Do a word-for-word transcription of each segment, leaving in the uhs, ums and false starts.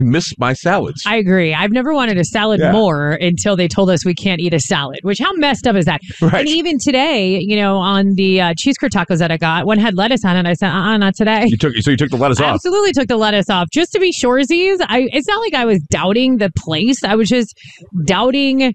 miss my salads. I agree. I've never wanted a salad Yeah. more until they told us we can't eat a salad, which how messed up is that? Right. And even today, you know, on the uh, cheese curd tacos that I got, one had lettuce on it. I said, uh-uh, not today. You took so you took the lettuce I off. absolutely took the lettuce off just to be surezies. I it's not like I was doubting the place. I was just doubting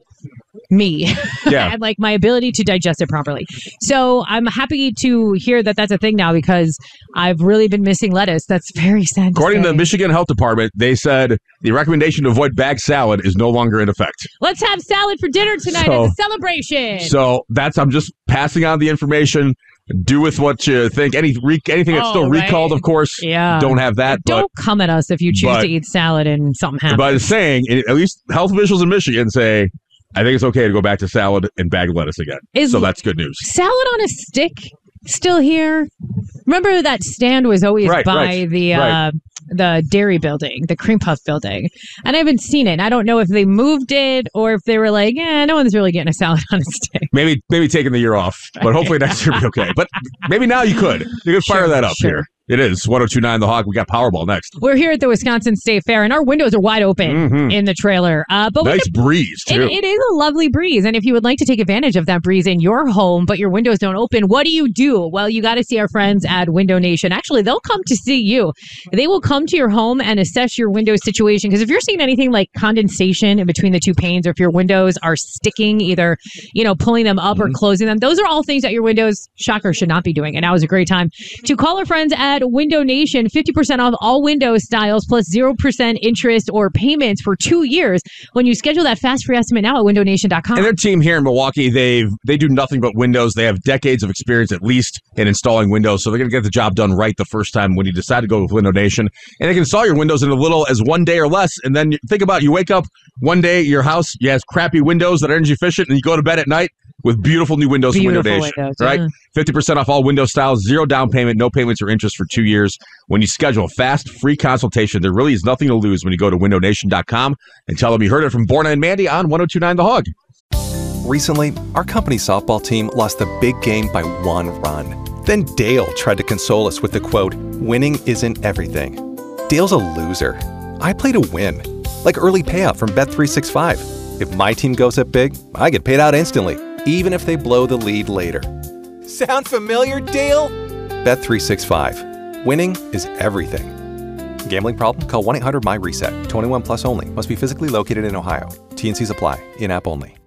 me Yeah. and like my ability to digest it properly. So I'm happy to hear that that's a thing now because I've really been missing lettuce. That's very sad. According to say. the Michigan Health Department, they said the recommendation to avoid bag salad is no longer in effect. Let's have salad for dinner tonight So- as a celebration. So that's I'm just passing on the information. Do with what you think. Any re- anything that's Oh, still right. recalled, of course. Yeah. Don't have that. Don't come at us if you choose but- to eat salad and something But, happens. but it's saying, at least health officials in Michigan say, I think it's okay to go back to salad and bag lettuce again. Is- so that's good news. Salad on a stick still here? Remember that stand was always Right, by right, the uh, right. the dairy building, the cream puff building, and I haven't seen it. And I don't know if they moved it or if they were like, yeah, no one's really getting a salad on a stick. Maybe maybe taking the year off, but hopefully next year will be okay. But maybe now you could. You could fire Sure, that up sure. here. It is one oh two point nine The Hog. We got Powerball next. We're here at the Wisconsin State Fair, and our windows are wide open Mhm. in the trailer. Uh, but we Nice breeze, It, too. it is a lovely breeze. And if you would like to take advantage of that breeze in your home, but your windows don't open, what do you do? Well, you got to see our friends at Window Nation. Actually, they'll come to see you. They will come to your home and assess your window situation. Because if you're seeing anything like condensation in between the two panes, or if your windows are sticking, either, you know, pulling them up or closing them, those are all things that your windows, shocker, should not be doing. And now is a great time to call our friends at Window Nation. fifty percent off all window styles plus zero percent interest or payments for two years when you schedule that fast free estimate now at window nation dot com. And their team here in Milwaukee, they they do nothing but windows. They have decades of experience at least in installing windows, so they're going to get the job done right the first time when you decide to go with Window Nation. And they can install your windows in as little as one day or less. And then you, think about it, you wake up one day, your house you has crappy windows that are energy efficient, and you go to bed at night with beautiful new windows Beautiful from Window Nation. windows, right? yeah. fifty percent off all window styles, zero down payment, no payments or interest for two years. When you schedule a fast, free consultation, there really is nothing to lose when you go to window nation dot com and tell them you heard it from Borna and Mandy on one oh two point nine The Hog. Recently, our company softball team lost the big game by one run. Then Dale tried to console us with the quote, "Winning isn't everything." Dale's a loser. I play to win, like early payout from Bet three sixty-five. If my team goes up big, I get paid out instantly, even if they blow the lead later. Sound familiar, Dale? Bet three sixty-five. Winning is everything. Gambling problem? Call one eight hundred M Y RESET. twenty-one plus only. Must be physically located in Ohio. T and Cs apply. In-app only.